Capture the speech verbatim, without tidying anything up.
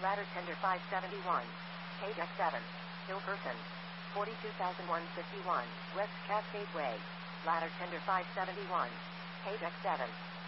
Ladder tender five seventy-one. Page X seven. Hillperson. forty-two thousand one hundred fifty-one. West Cascade Way. Ladder tender five seventy-one. Page X seven.